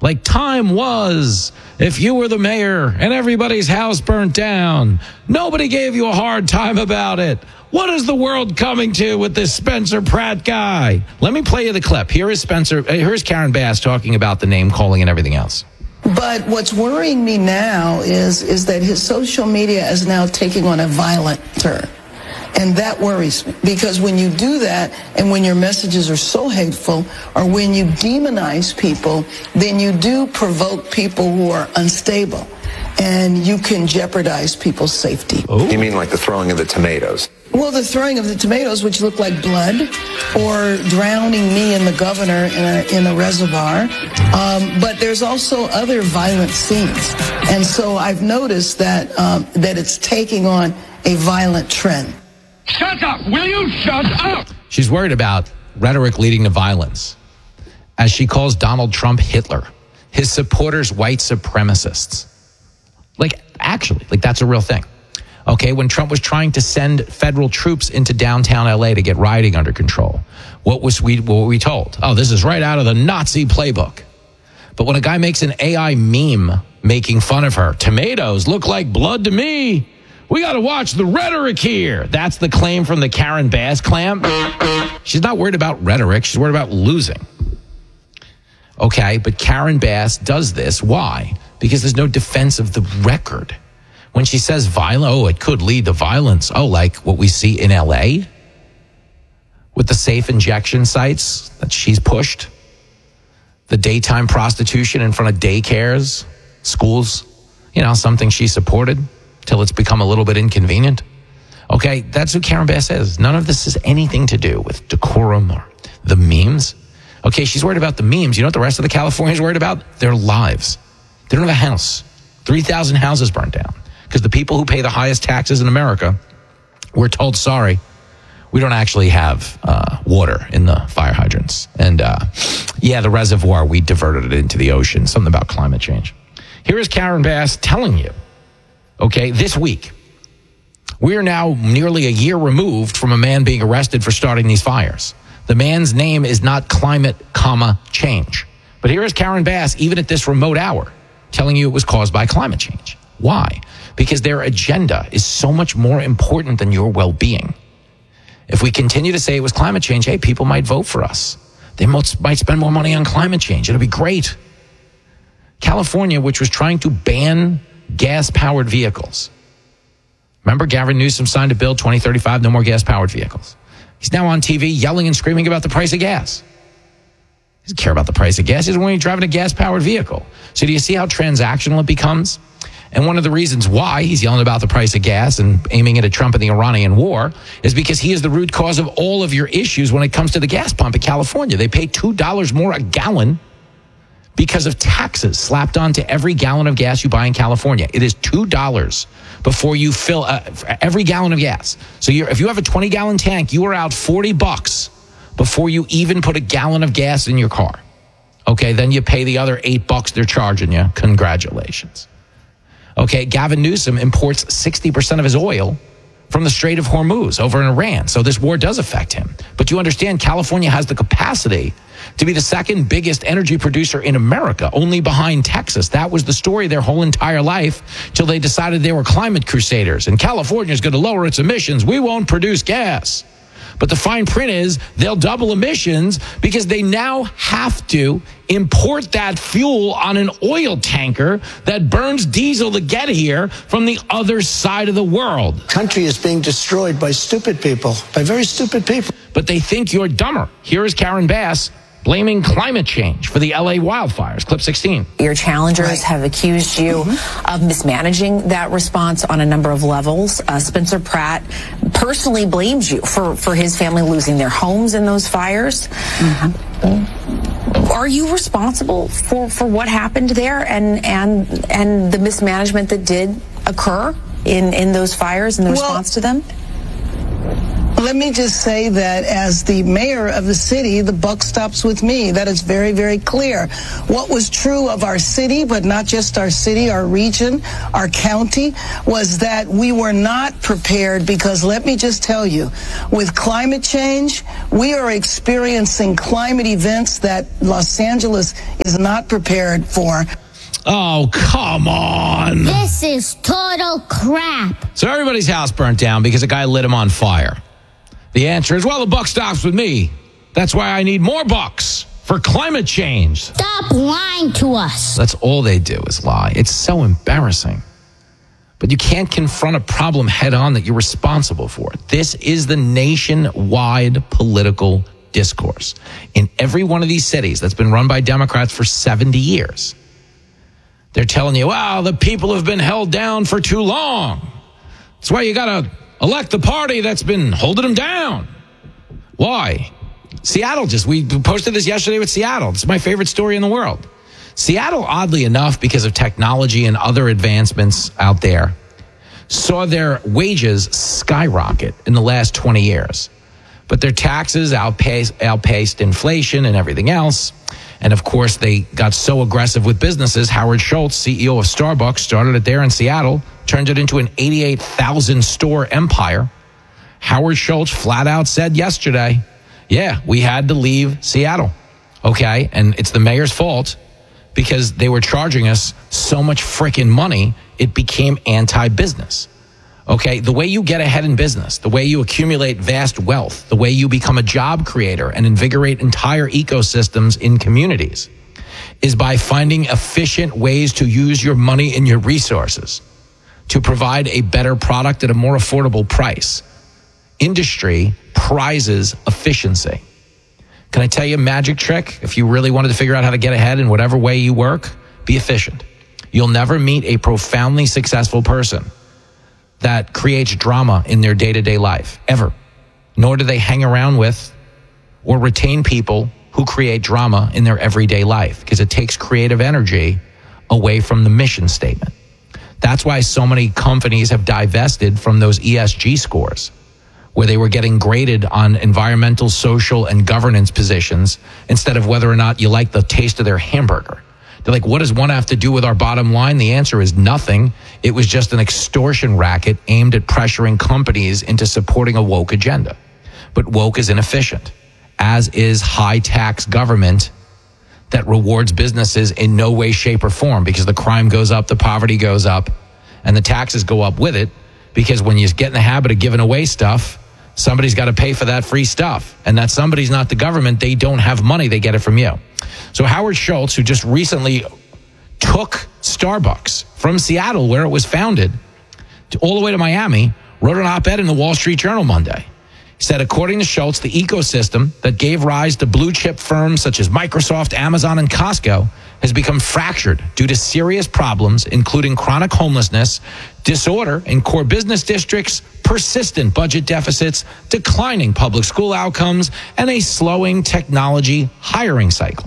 Like, time was if you were the mayor and everybody's house burnt down. Nobody gave you a hard time about it. What is the world coming to with this Spencer Pratt guy? Let me play you the clip. Here is Karen Bass talking about the name calling and everything else. But what's worrying me now is that his social media is now taking on a violent turn. And that worries me, because when you do that and when your messages are so hateful, or when you demonize people, then you do provoke people who are unstable, and you can jeopardize people's safety. Oh. You mean like the throwing of the tomatoes? Well, the throwing of the tomatoes, which look like blood, or drowning me and the governor in a reservoir. But there's also other violent scenes. And so I've noticed that it's taking on a violent trend. Shut up! Will you shut up? She's worried about rhetoric leading to violence, as she calls Donald Trump Hitler, his supporters white supremacists. Actually, that's a real thing. Okay, when Trump was trying to send federal troops into downtown LA to get rioting under control, what were we told? Oh, this is right out of the Nazi playbook. But when a guy makes an AI meme making fun of her, tomatoes look like blood to me. We got to watch the rhetoric here. That's the claim from the Karen Bass clan. She's not worried about rhetoric. She's worried about losing. Okay, but Karen Bass does this. Why? Because there's no defense of the record. When she says violent, it could lead to violence. Like what we see in LA with the safe injection sites that she's pushed, the daytime prostitution in front of daycares, schools, something she supported till it's become a little bit inconvenient. Okay, that's who Karen Bass is. None of this has anything to do with decorum or the memes. Okay, she's worried about the memes. You know what the rest of the Californians are worried about? Their lives. They don't have a house. 3,000 houses burned down. Because the people who pay the highest taxes in America were told, sorry, we don't actually have water in the fire hydrants. And the reservoir, we diverted it into the ocean. Something about climate change. Here is Karen Bass telling you, okay, this week, we are now nearly a year removed from a man being arrested for starting these fires. The man's name is not climate, change. But here is Karen Bass, even at this remote hour, telling you it was caused by climate change. Why? Because their agenda is so much more important than your well-being. If we continue to say it was climate change, hey, people might vote for us. They might spend more money on climate change. It'll be great. California, which was trying to ban gas-powered vehicles. Remember, Gavin Newsom signed a bill, 2035, no more gas-powered vehicles. He's now on TV yelling and screaming about the price of gas. He doesn't care about the price of gas. He doesn't want you driving a gas-powered vehicle. So do you see how transactional it becomes? And one of the reasons why he's yelling about the price of gas and aiming it at Trump and the Iranian war is because he is the root cause of all of your issues when it comes to the gas pump in California. They pay $2 more a gallon because of taxes slapped onto every gallon of gas you buy in California. It is $2 before you fill every gallon of gas. So if you have a 20-gallon tank, you are out $40 before you even put a gallon of gas in your car. Okay, then you pay the other $8 they're charging you. Congratulations. Okay, Gavin Newsom imports 60% of his oil from the Strait of Hormuz over in Iran. So this war does affect him. But you understand, California has the capacity to be the second biggest energy producer in America, only behind Texas. That was the story their whole entire life till they decided they were climate crusaders. And California is going to lower its emissions. We won't produce gas. But the fine print is they'll double emissions because they now have to import that fuel on an oil tanker that burns diesel to get here from the other side of the world. The country is being destroyed by stupid people, by very stupid people. But they think you're dumber. Here is Karen Bass blaming climate change for the LA wildfires. Clip 16. Your challengers have accused you of mismanaging that response on a number of levels. Spencer Pratt personally blames you for his family losing their homes in those fires. Are you responsible for what happened there and the mismanagement that did occur in those fires and the response to them? Let me just say that as the mayor of the city, the buck stops with me. That is very, very clear. What was true of our city, but not just our city, our region, our county, was that we were not prepared because let me just tell you, with climate change, we are experiencing climate events that Los Angeles is not prepared for. Oh, come on. This is total crap. So everybody's house burnt down because a guy lit him on fire. The answer is, well, the buck stops with me. That's why I need more bucks for climate change. Stop lying to us. That's all they do is lie. It's so embarrassing. But you can't confront a problem head on that you're responsible for. This is the nationwide political discourse. In every one of these cities that's been run by Democrats for 70 years, they're telling you, wow, the people have been held down for too long. That's why you got to elect the party that's been holding them down. Why? Seattle we posted this yesterday with Seattle. It's my favorite story in the world. Seattle, oddly enough, because of technology and other advancements out there, saw their wages skyrocket in the last 20 years. But their taxes outpaced inflation and everything else. And of course, they got so aggressive with businesses. Howard Schultz, CEO of Starbucks, started it there in Seattle, turned it into an 88,000 store empire. Howard Schultz flat out said yesterday, yeah, we had to leave Seattle. Okay. And it's the mayor's fault because they were charging us so much freaking money. It became anti-business. Okay, the way you get ahead in business, the way you accumulate vast wealth, the way you become a job creator and invigorate entire ecosystems in communities is by finding efficient ways to use your money and your resources to provide a better product at a more affordable price. Industry prizes efficiency. Can I tell you a magic trick? If you really wanted to figure out how to get ahead in whatever way you work, be efficient. You'll never meet a profoundly successful person that creates drama in their day-to-day life, ever. Nor do they hang around with or retain people who create drama in their everyday life because it takes creative energy away from the mission statement. That's why so many companies have divested from those ESG scores where they were getting graded on environmental, social, and governance positions instead of whether or not you like the taste of their hamburger. They're like, what does one have to do with our bottom line? The answer is nothing. It was just an extortion racket aimed at pressuring companies into supporting a woke agenda. But woke is inefficient, as is high-tax government that rewards businesses in no way, shape, or form because the crime goes up, the poverty goes up, and the taxes go up with it because when you get in the habit of giving away stuff, somebody's got to pay for that free stuff. And that somebody's not the government. They don't have money. They get it from you. So Howard Schultz, who just recently took Starbucks from Seattle, where it was founded, all the way to Miami, wrote an op-ed in the Wall Street Journal Monday. He said, according to Schultz, the ecosystem that gave rise to blue chip firms such as Microsoft, Amazon, and Costco has become fractured due to serious problems, including chronic homelessness, disorder in core business districts, persistent budget deficits, declining public school outcomes, and a slowing technology hiring cycle.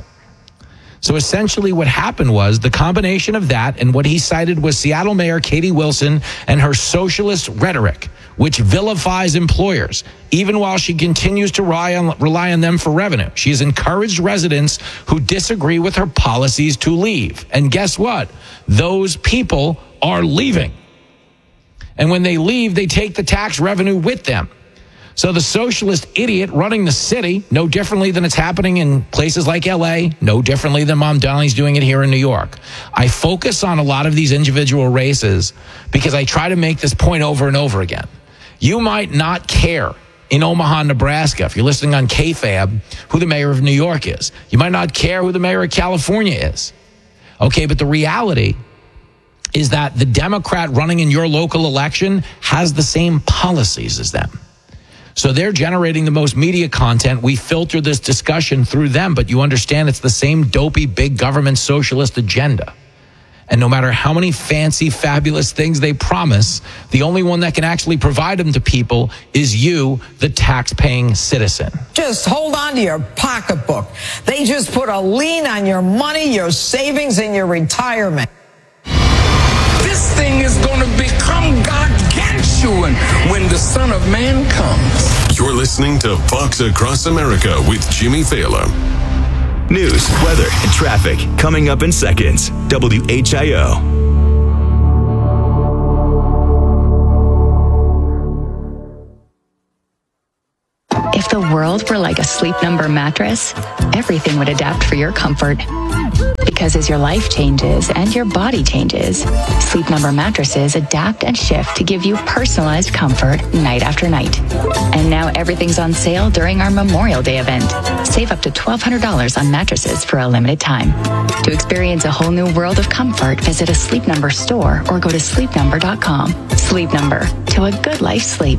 So essentially what happened was the combination of that and what he cited was Seattle Mayor Katie Wilson and her socialist rhetoric, which vilifies employers, even while she continues to rely on them for revenue. She has encouraged residents who disagree with her policies to leave. And guess what? Those people are leaving. And when they leave, they take the tax revenue with them. So the socialist idiot running the city, no differently than it's happening in places like LA, no differently than Mom Donnelly's doing it here in New York. I focus on a lot of these individual races because I try to make this point over and over again. You might not care in Omaha, Nebraska, if you're listening on KFAB, who the mayor of New York is. You might not care who the mayor of California is. Okay, but the reality is that the Democrat running in your local election has the same policies as them. So they're generating the most media content. We filter this discussion through them, but you understand it's the same dopey big government socialist agenda. And no matter how many fancy, fabulous things they promise, the only one that can actually provide them to people is you, the tax-paying citizen. Just hold on to your pocketbook. They just put a lien on your money, your savings, and your retirement. This thing is going to become gargantuan. doing when the Son of Man comes? You're listening to Fox Across America with Jimmy Fallon. News, weather, and traffic coming up in seconds. WHIO. If the world were like a Sleep Number mattress, everything would adapt for your comfort. Because as your life changes and your body changes, Sleep Number mattresses adapt and shift to give you personalized comfort night after night. And now everything's on sale during our Memorial Day event. Save up to $1,200 on mattresses for a limited time. To experience a whole new world of comfort, visit a Sleep Number store or go to sleepnumber.com. Sleep Number, to a good life's sleep.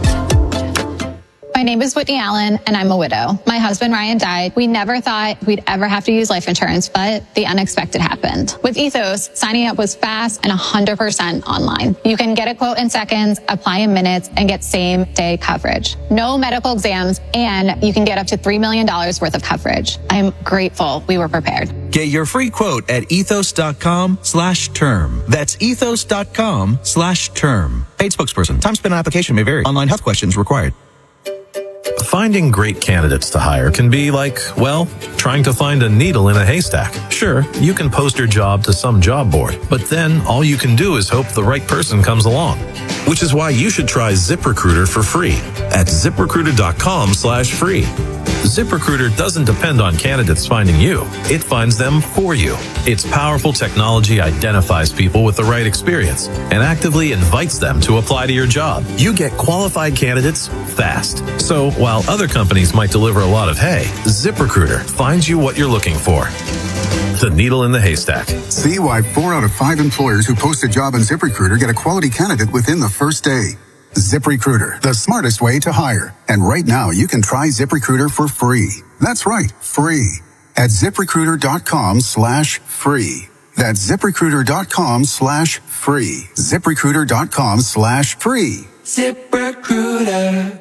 My name is Whitney Allen, and I'm a widow. My husband, Ryan, died. We never thought we'd ever have to use life insurance, but the unexpected happened. With Ethos, signing up was fast and 100% online. You can get a quote in seconds, apply in minutes, and get same-day coverage. No medical exams, and you can get up to $3 million worth of coverage. I'm grateful we were prepared. Get your free quote at ethos.com/term. That's ethos.com/term. Paid spokesperson. Time spent on application may vary. Online health questions required. Finding great candidates to hire can be like, well, trying to find a needle in a haystack. Sure, you can post your job to some job board, but then all you can do is hope the right person comes along. Which is why you should try ZipRecruiter for free at ZipRecruiter.com/free. ZipRecruiter doesn't depend on candidates finding you. It finds them for you. Its powerful technology identifies people with the right experience and actively invites them to apply to your job. You get qualified candidates fast. So while other companies might deliver a lot of hay, ZipRecruiter finds you what you're looking for. The needle in the haystack. See why 4 out of 5 employers who post a job on ZipRecruiter get a quality candidate within the first day. ZipRecruiter, the smartest way to hire. And right now, you can try ZipRecruiter for free. That's right, free. At ZipRecruiter.com/free. That's ZipRecruiter.com/free. ZipRecruiter.com/free. ZipRecruiter.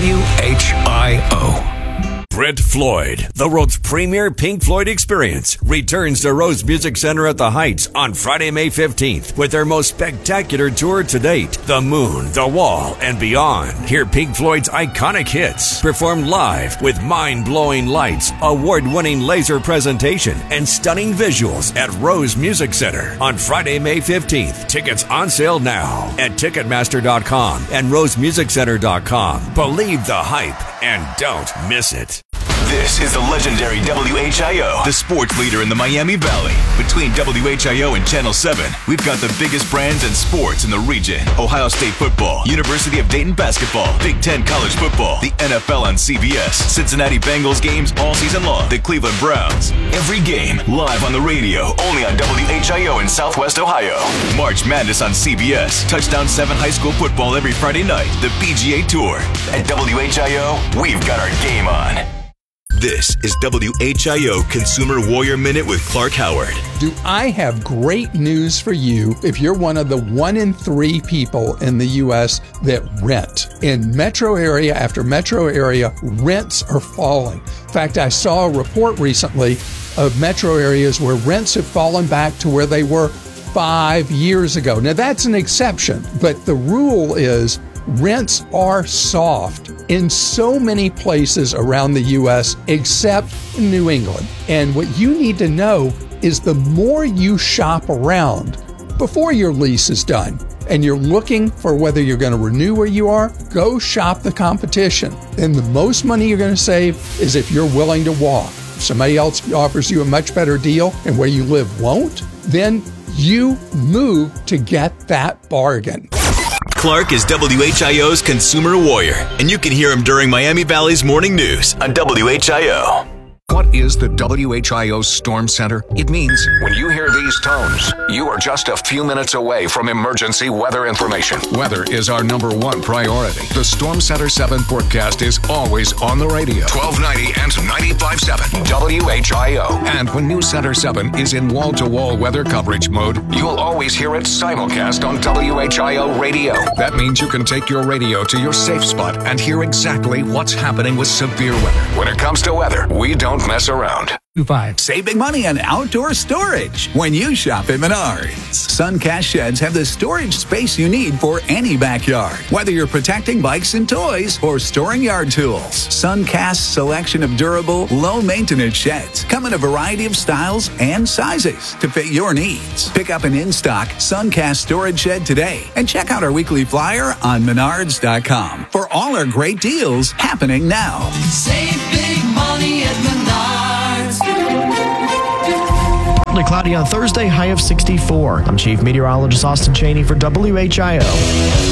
WHIO. Brent Floyd, the world's premier Pink Floyd experience, returns to Rose Music Center at the Heights on Friday, May 15th with their most spectacular tour to date, The Moon, The Wall, and Beyond. Hear Pink Floyd's iconic hits performed live with mind-blowing lights, award-winning laser presentation, and stunning visuals at Rose Music Center on Friday, May 15th. Tickets on sale now at Ticketmaster.com and RoseMusicCenter.com. Believe the hype and don't miss it. This is the legendary WHIO, the sports leader in the Miami Valley. Between WHIO and Channel 7, we've got the biggest brands and sports in the region. Ohio State football, University of Dayton basketball, Big Ten college football, the NFL on CBS, Cincinnati Bengals games all season long, the Cleveland Browns. Every game live on the radio, only on WHIO in Southwest Ohio. March Madness on CBS, Touchdown 7 high school football every Friday night, the PGA Tour. At WHIO, we've got our game on. This is WHIO Consumer Warrior Minute with Clark Howard. Do I have great news for you if you're one of the 1 in 3 people in the U.S. that rent? In metro area after metro area, rents are falling. In fact, I saw a report recently of metro areas where rents have fallen back to where they were 5 years ago. Now, that's an exception, but the rule is rents are soft in so many places around the U.S. except New England. And what you need to know is the more you shop around before your lease is done and you're looking for whether you're going to renew where you are, go shop the competition. And the most money you're going to save is if you're willing to walk. If somebody else offers you a much better deal and where you live won't, then you move to get that bargain. Clark is WHIO's Consumer Warrior, and you can hear him during Miami Valley's morning news on WHIO. What is the WHIO Storm Center? It means when you hear these tones, you are just a few minutes away from emergency weather information. Weather is our #1 priority. The Storm Center 7 forecast is always on the radio. 1290 and 95.7 WHIO. And when News Center 7 is in wall-to-wall weather coverage mode, you'll always hear it simulcast on WHIO radio. That means you can take your radio to your safe spot and hear exactly what's happening with severe weather. When it comes to weather, we don't mess around. Save big money on outdoor storage when you shop at Menards. Suncast sheds have the storage space you need for any backyard. Whether you're protecting bikes and toys or storing yard tools, Suncast's selection of durable, low-maintenance sheds come in a variety of styles and sizes to fit your needs. Pick up an in-stock Suncast storage shed today and check out our weekly flyer on Menards.com for all our great deals happening now. Save big money at Menards. Partly cloudy on Thursday, high of 64. I'm Chief Meteorologist Austin Cheney for WHIO.